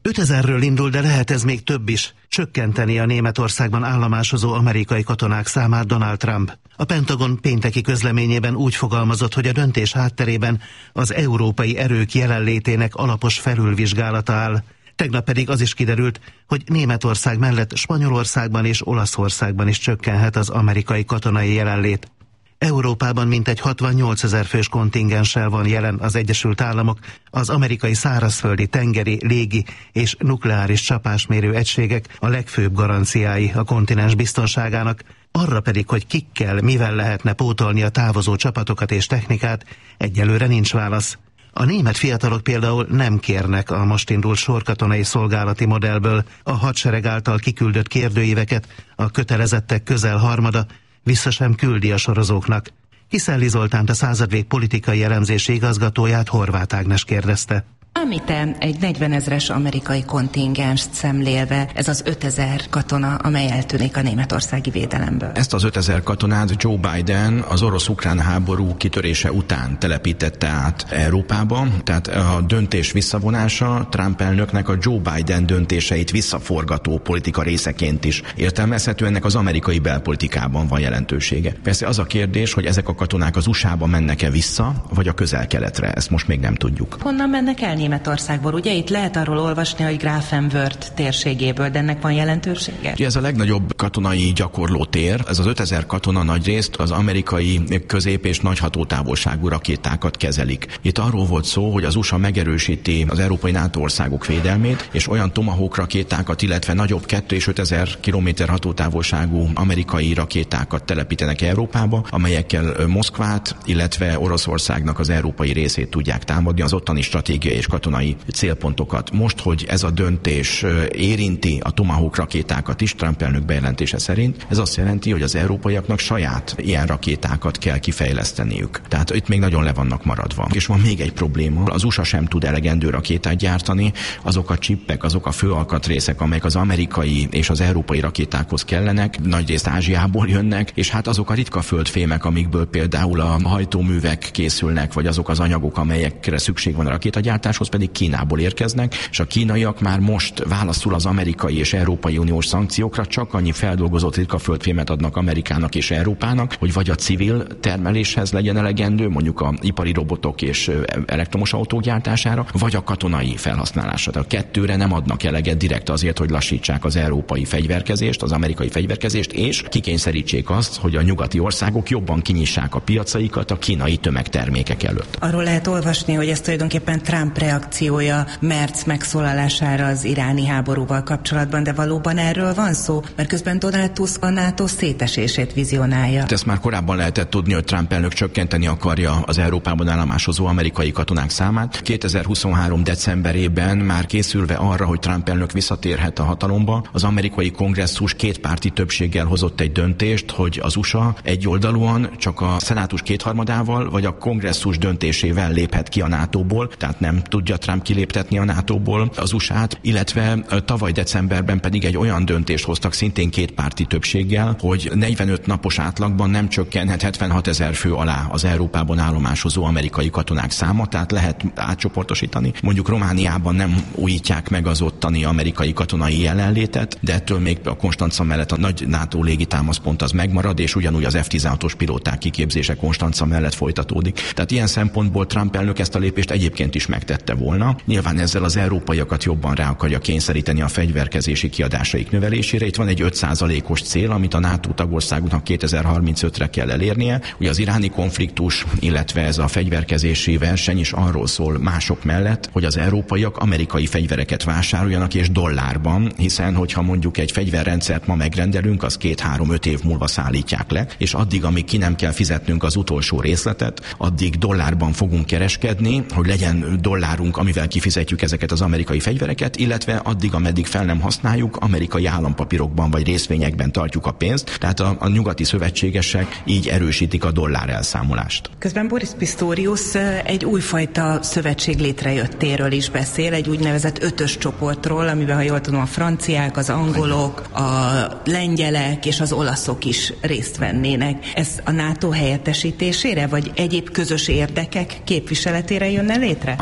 5000-ről indul, de lehet ez még több is. Csökkenteni a Németországban állomásozó amerikai katonák számát Donald Trump. A Pentagon pénteki közleményében úgy fogalmazott, hogy a döntés hátterében az európai erők jelenlétének alapos felülvizsgálata áll. Tegnap pedig az is kiderült, hogy Németország mellett Spanyolországban és Olaszországban is csökkenhet az amerikai katonai jelenlét. Európában mintegy 68 000 fős kontingenssel van jelen az Egyesült Államok, az amerikai szárazföldi, tengeri, légi és nukleáris csapásmérő egységek a legfőbb garanciái a kontinens biztonságának, arra pedig, hogy kikkel, mivel lehetne pótolni a távozó csapatokat és technikát, egyelőre nincs válasz. A német fiatalok például nem kérnek a most indult sorkatonai szolgálati modellből, a hadsereg által kiküldött kérdőíveket a kötelezettek közel harmada vissza sem küldi a sorozóknak. Kiszelli Zoltánt, a Századvég politikai elemzési igazgatóját, Horváth Ágnes kérdezte. Említem egy 40 000-es amerikai kontingenst szemlélve, ez az 5000 katona, amely eltűnik a németországi védelemből. Ezt az 5000 katonát Joe Biden az orosz-ukrán háború kitörése után telepítette át Európába, tehát a döntés visszavonása Trump elnöknek a Joe Biden döntéseit visszaforgató politika részeként is értelmezhető, ennek az amerikai belpolitikában van jelentősége. Persze az a kérdés, hogy ezek a katonák az USA-ba mennek-e vissza, vagy a Közel-Keletre, ezt most még nem tudjuk. Honnan mennek el Németországból? Ugye itt lehet arról olvasni, hogy Grafenwörth térségéből, de ennek van jelentősége? Ugye ez a legnagyobb katonai gyakorló tér, ez az 5000 katona nagyrészt az amerikai közép- és nagy hatótávolságú rakétákat kezelik. Itt arról volt szó, hogy az USA megerősíti az európai NATO országok védelmét, és olyan Tomahawk rakétákat, illetve nagyobb 2 és 5000 kilométer hatótávolságú amerikai rakétákat telepítenek Európába, amelyekkel Moszkvát, illetve Oroszországnak az európai részét tudják támadni, az ottani stratégiai és katonai célpontokat. Most, hogy ez a döntés érinti a Tomahawk rakétákat is, Trump elnök bejelentése szerint, ez azt jelenti, hogy az európaiaknak saját ilyen rakétákat kell kifejleszteniük. Tehát itt még nagyon le vannak maradva. És van még egy probléma, az USA sem tud elegendő rakétát gyártani, azok a csippek, azok a főalkatrészek, amelyek az amerikai és az európai rakétákhoz kellenek, nagyrészt Ázsiából jönnek, és hát azok a ritka földfémek, amikből például a hajtóművek készülnek, vagy azok az anyagok, amelyekre szükség van a rakétagyártáshoz, pedig Kínából érkeznek, és a kínaiak már most válaszul az amerikai és európai uniós szankciókra csak annyi feldolgozott ritka földfémet adnak Amerikának és Európának, hogy vagy a civil termeléshez legyen elegendő, mondjuk a ipari robotok és elektromos autók gyártására, vagy a katonai felhasználásra. Tehát a kettőre nem adnak eleget direkt azért, hogy lassítsák az európai fegyverkezést, az amerikai fegyverkezést, és kikényszerítsék azt, hogy a nyugati országok jobban kinyissák a piacaikat a kínai tömegtermékek előtt. Arról lehet olvasni, hogy ez tulajdonképpen Trump reakciója Merz megszólalására az iráni háborúval kapcsolatban, de valóban erről van szó? Mert közben Donald Tusk a NATO szétesését vizionálja. Ezt már korábban lehetett tudni, hogy Trump elnök csökkenteni akarja az Európában állomásozó amerikai katonák számát. 2023. decemberében már készülve arra, hogy Trump elnök visszatérhet a hatalomba, az amerikai kongresszus kétpárti többséggel hozott egy döntést, hogy az USA egyoldalúan csak a szenátus kétharmadával vagy a kongresszus döntésével léphet ki a NATO-ból, tehát nem tudja Trump kiléptetni a NATO-ból az USA-t, illetve tavaly decemberben pedig egy olyan döntést hoztak szintén kétpárti többséggel, hogy 45 napos átlagban nem csökkenhet 76 000 fő alá az Európában állomásozó amerikai katonák száma, tehát lehet átcsoportosítani. Mondjuk Romániában nem újítják meg az ottani amerikai katonai jelenlétet, de ettől még a Konstanca mellett a nagy NATO légitámaszpont az megmarad, és ugyanúgy az F-16-os pilóták kiképzése Konstanca mellett folytatódik. Tehát ilyen szempontból Trump elnök ezt a lépést egyébként is megtette volna. Nyilván ezzel az európaiakat jobban rá akarja kényszeríteni a fegyverkezési kiadásaik növelésére. Itt van egy 5%-os cél, amit a NATO tagországoknak 2035-re kell elérnie. Ugye az iráni konfliktus, illetve ez a fegyverkezési verseny is arról szól mások mellett, hogy az európaiak amerikai fegyvereket vásároljanak és dollárban, hiszen hogyha mondjuk egy fegyverrendszert ma megrendelünk, az 2-3-5 év múlva szállítják le, és addig, amíg ki nem kell fizetnünk az utolsó részletet, addig dollárban fogunk kereskedni, hogy legyen dollárunk, amivel kifizetjük ezeket az amerikai fegyvereket, illetve addig, ameddig fel nem használjuk, amerikai állampapírokban vagy részvényekben tartjuk a pénzt, tehát a nyugati szövetségesek így erősítik a dollár elszámolást. Közben Boris Pistorius egy újfajta szövetség létrejöttéről is beszél, egy úgynevezett 5-ös csoportról, amiben, ha jól tudom, a franciák, az angolok, a lengyelek és az olaszok is részt vennének. Ez a NATO helyettesítésére, vagy egyéb közös érdekek képviseletére jönne létre? A NATO-t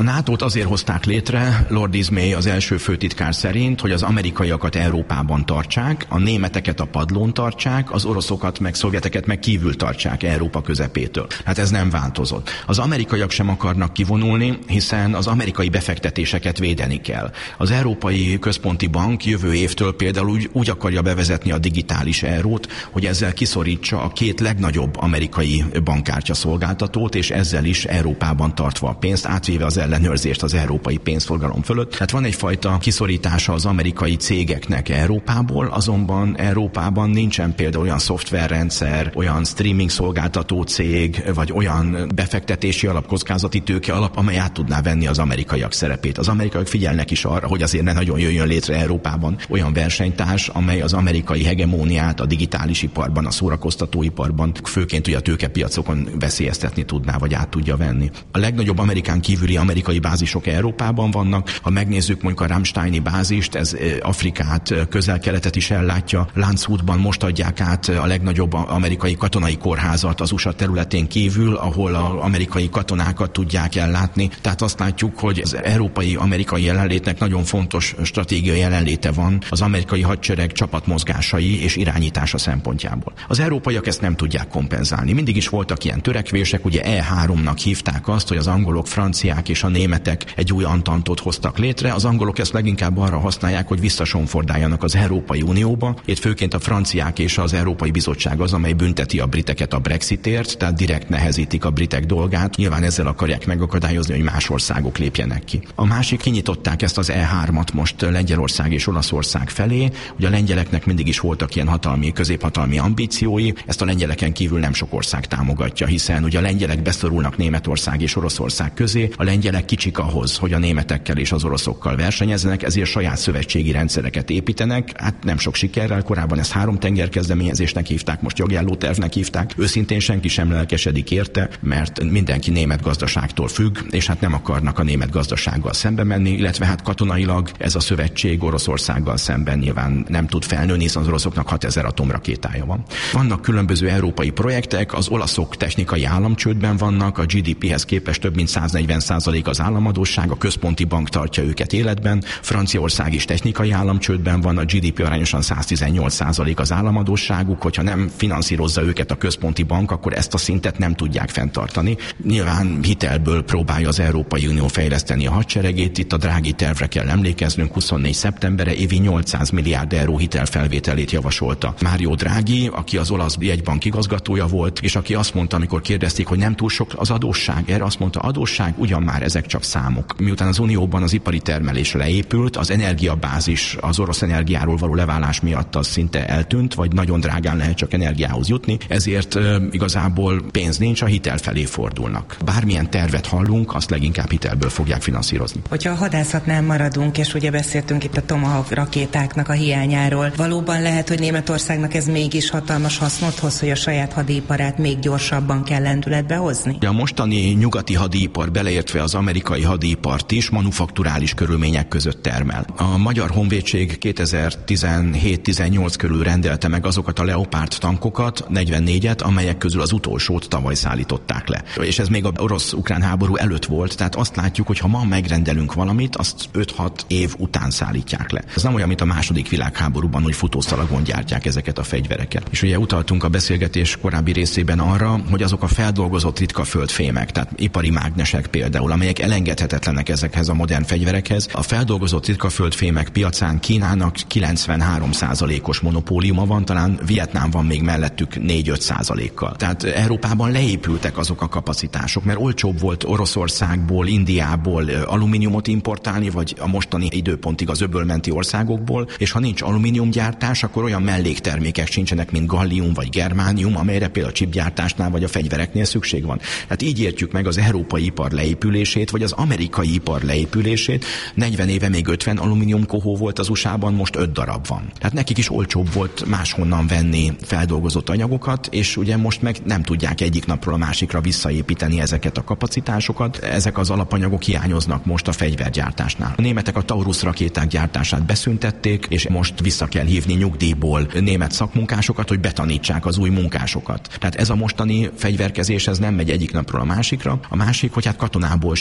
azért hozták létre, Lord Ismay az első főtitkár szerint, hogy az amerikaiakat Európában tartsák, a németeket a padlón tartsák, az oroszokat meg szovjeteket meg kívül tartsák Európa közepétől. Hát ez nem változott. Az amerikaiak sem akarnak kivonulni, hiszen az amerikai befektetéseket védeni kell. Az Európai Központi Bank jövő évtől például úgy akarja bevezetni a digitális eurót, hogy ezzel kiszorítsa a két legnagyobb amerikai bankkártya szolgáltatót, és ezzel is Európában tartva a pénzt, átvéve az ellenőrzést az európai pénzforgalom fölött. Tehát van egyfajta kiszorítása az amerikai cégeknek Európából, azonban Európában nincsen például olyan szoftverrendszer, olyan streaming szolgáltató cég, vagy olyan befektetési alap, kockázati tőke alap, amely át tudná venni az amerikaiak szerepét. Az amerikaiak figyelnek is arra, hogy azért ne nagyon jöjjön létre Európában olyan versenytárs, amely az amerikai hegemóniát a digitális iparban, a szórakoztatóiparban, főként ugye a tőkepiacokon veszélyeztetni tudná, vagy át tudja venni. A legnagyobb Amerikán kívüli amerikai bázisok Európában vannak. Ha megnézzük mondjuk a Ramsteini bázist, ez Afrikát, Közel-Keletet is ellátja. Landshutban most adják át a legnagyobb amerikai katonai kórházat az USA területén kívül, ahol az amerikai katonákat tudják ellátni. Tehát azt látjuk, hogy az európai-amerikai jelenlétnek nagyon fontos stratégiai jelenléte van az amerikai hadsereg csapatmozgásai és irányítása szempontjából. Az európaiak ezt nem tudják kompenzálni. Mindig is voltak ilyen törekvések, ugye E3-nak hívták azt, hogy az angolok, franciák és a németek egy új antantot hoztak létre. Az angolok ezt leginkább arra használják, hogy visszasonfordáljanak az Európai Unióba. Itt főként a franciák és az Európai Bizottság az, amely bünteti a briteket a Brexitért, tehát direkt nehezítik a britek dolgát. Nyilván ezzel akarják megakadályozni, hogy más országok lépjenek ki. A másik, kinyitották ezt az E3-at most Lengyelország és Olaszország felé. Ugye a lengyeleknek mindig is voltak ilyen hatalmi, középhatalmi ambíciói, ezt a lengyeleken kívül nem sok ország támogatja, hiszen ugye a lengyelek beszorulnak Németország és Oroszország közé, a lengyelek kicsik ahhoz, hogy a németekkel és az oroszokkal versenyezzenek, ezért saját szövetségi rendszereket építenek, hát nem sok sikerrel, korábban ezt 3 tenger kezdeményezésnek hívták, most jogjálló tervnek hívták, őszintén senki sem lelkesedik érte, mert mindenki német gazdaságtól függ, és hát nem akarnak a német gazdasággal szembe menni, illetve hát katonailag ez a szövetség Oroszországgal szemben nyilván nem tud felnőni, hiszen az oroszoknak 6000 atomrakétája van. Vannak különböző európai projektek, az olaszok technikai államcsődben vannak, a GDP-hez képest több mint 140% az államadósság, a központi bank tartja őket életben, Franciaország is technikai államcsődben van, a GDP arányosan 118% az államadósságuk, hogyha nem finanszírozza őket a központi bank, akkor ezt a szintet nem tudják fenntartani. Nyilván hitelből próbálja az Európai Unió fejleszteni a hadseregét, itt a Draghi tervre kell emlékeznünk, 24. szeptembere évi 800 milliárd euró hitelfelvételét javasolta Mario Draghi, aki az olasz jegybank igazgatója volt, és aki azt mondta, amikor kérdezték, hogy nem túl sok az adósság, erre azt mondta, adósság, ugyan már ezek csak számok. Miután az Unióban az ipari termelés leépült, az energiabázis az orosz energiáról való leválás miatt az szinte eltűnt, vagy nagyon drágán lehet csak energiához jutni, ezért igazából pénz nincs, a hitel felé fordulnak. Bármilyen tervet hallunk, azt leginkább hitelből fogják finanszírozni. Hogyha a hadászatnál maradunk, és ugye beszéltünk itt a Tomahawk rakétáknak a hiányáról, valóban lehet, hogy Németországnak ez mégis hatalmas hasznot hoz, hogy a saját hadiparát még gyorsabban kell lendületbe hozni? A mostani nyugati hadipar, beleértve az amerikai hadipart is, manufakturális körülmények között termel. A Magyar Honvédség 2017-18 körül rendelte meg azokat a Leopard tankokat, 44-et, amelyek közül az utolsót tavaly szállították le. És ez még a orosz-ukrán háború előtt volt, tehát azt látjuk, hogy ha ma megrendelünk valamit, azt 5-6 év után szállítják le. Ez nem olyan, mint a II. Világháborúban, hogy futószalagon gyártják ezeket a fegyvereket. És ugye utaltunk a beszélgetés korábbi részében arra, hogy azok a feldolgozott ritka földfémek, tehát ipari mágnesek például, amelyek elengedhetetlenek ezekhez a modern fegyverekhez. A feldolgozott ritka földfémek piacán Kínának 93%-os monopóliuma van, talán Vietnám van még mellettük 4-5%-kal. Tehát Európában leépültek azok a kapacitások, mert olcsóbb volt Oroszországból, Indiából alumíniumot importálni, vagy a mostani időpontig az öbölmenti országokból, és ha nincs alumíniumgyártás, akkor olyan melléktermékek sincsenek, mint gallium vagy germánium, amelyre például a chipgyártásnál vagy a fegyvereknél szükség van. Tehát így értjük meg az európai ipar leépülését, vagy az amerikai ipar leépülését. 40 éve még 50 alumíniumkohó volt az USA-ban, most 5 darab van. Tehát nekik is olcsóbb volt máshonnan venni feldolgozott anyagokat, és ugye most meg nem tudják egyik napról a másikra visszaépíteni ezeket a kapacitásokat. Ezek az alapanyagok hiányoznak most a fegyvergyártásnál. A németek a Taurus rakéták gyártását beszüntették, és most vissza kell hívni nyugdíjból német szakmunkásokat, hogy betanítsák az új munkásokat. Tehát ez a mostani fegyverkezés, ez nem megy egyik napról a másikra. A másik, hogy hát katonából sincs sok,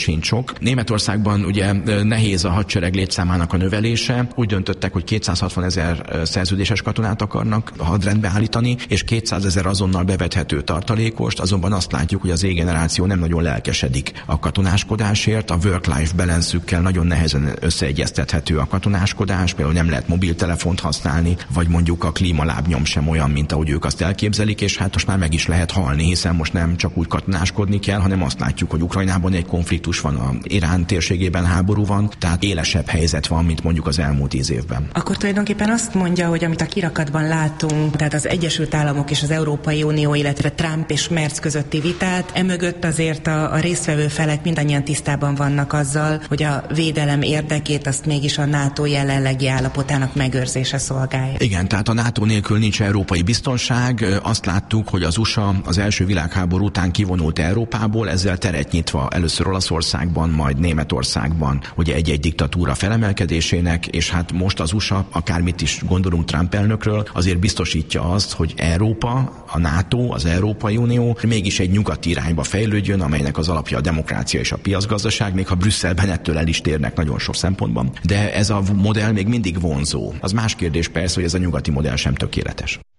sok. Németországban ugye nehéz a hadsereg létszámának a növelése. Úgy döntöttek, hogy 260 000 szerződéses katonát akarnak a hadrendbe állítani, és 200 000 azonnal bevethető tartalékost, azonban azt látjuk, hogy az Z-generáció nem nagyon lelkesedik a katonáskodásért, a work-life balance-ükkel nagyon nehezen összeegyeztethető a katonáskodás, például nem lehet mobiltelefont használni, vagy mondjuk a klímalábnyom sem olyan, mint ahogy ők azt elképzelik, és hát most már meg is lehet halni, hiszen most nem csak úgy katonáskodni kell, hanem azt látjuk, hogy Ukrajnában egy konfliktus van, a Irán térségében háború van, tehát élesebb helyzet van, mint mondjuk az elmúlt 10 évben. Akkor tulajdonképpen azt mondja, hogy amit a kirakatban látunk, tehát az Egyesült Államok és az Európai Unió, illetve Trump és Merz közötti vitát, emögött azért a résztvevő felek mindannyian tisztában vannak azzal, hogy a védelem érdekét azt mégis a NATO jelenlegi állapotának megőrzése szolgálja. Igen, tehát a NATO nélkül nincs európai biztonság. Azt láttuk, hogy az USA az első világháború után kivonult Európából, ezzel teret nyitva először Olaszországban, majd Németországban, ugye egy-egy diktatúra felemelkedésének, és hát most az USA, akármit is gondolunk Trump elnökről, azért biztosítja azt, hogy Európa, a NATO, az Európai Unió mégis egy nyugati irányba fejlődjön, amelynek az alapja a demokrácia és a piacgazdaság, még ha Brüsszelben ettől el is térnek nagyon sok szempontban. De ez a modell még mindig vonzó. Az más kérdés persze, hogy ez a nyugati modell sem tökéletes.